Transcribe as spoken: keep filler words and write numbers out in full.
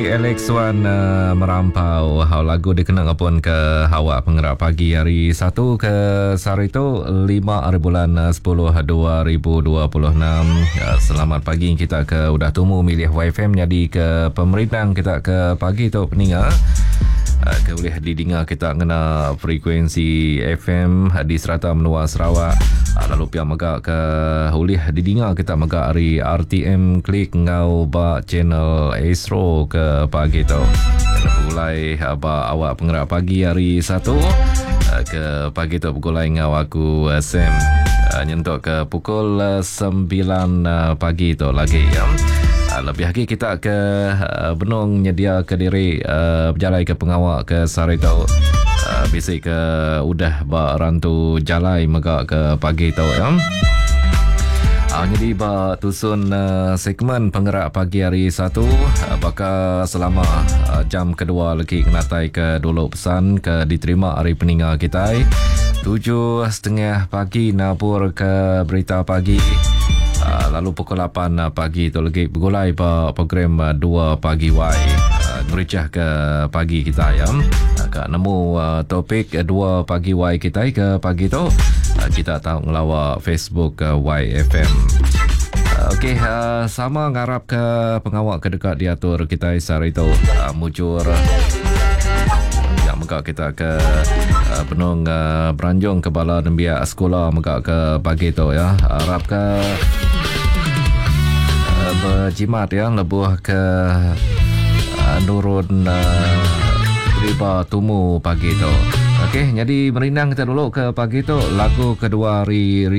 Alex Wan uh, merampau hau lagu dikenang pun ke hawa penggerak pagi hari satu ke Sarito lima hari bulan sepuluh dua ribu dua puluh enam. Ya, selamat pagi kita ke udah tumu milih Y F M jadi ke pemerintah kita ke pagi tu peninga. Uh, ke boleh didengar kita kena frekuensi F M di serata menua Sarawak. Uh, lalu pihak megak ke boleh didengar kita megak hari R T M klik ngau ba channel Astro ke pagi tu. Kena mulai apa awak penggerak pagi hari satu uh, ke pagi tu pukul ngau aku uh, Sam uh, nyentuk ke pukul uh, sembilan uh, pagi tu lagi ya. Uh, lebih lagi kita ke uh, Benung nyedia ke diri uh, berjalan ke pengawak ke Sarito uh, bisik ke udah ba rantu jalai megak ke pagi tu ya. Uh, jadi ba tusun uh, segmen penggerak pagi hari satu uh, bakal selama uh, jam kedua lagi kenatai ke dulu pesan ke diterima hari peninga kita tujuh setengah pagi nabur ke berita pagi. Uh, lalu pukul lapan uh, pagi tu lagi bergulai pa program uh, dua pagi Y uh, ngericah ke pagi kita ya. Uh, ke nemu uh, topik uh, dua pagi Y kita ke pagi tu uh, kita tahu ngelawak Facebook uh, Y F M. Uh, Okey, uh, sama ngarap ke pengawak ke dekat diatur kita sehari tu uh, mujur yang megak kita ke uh, Benung uh, Beranjung ke bala nembia sekolah megak ke pagi tu ya. Harap ke uh, berjimat ya lebuh ke uh, nurun uh, riba tumu pagi tu. Okey, jadi merinang kita dulu ke pagi tu lagu kedua hari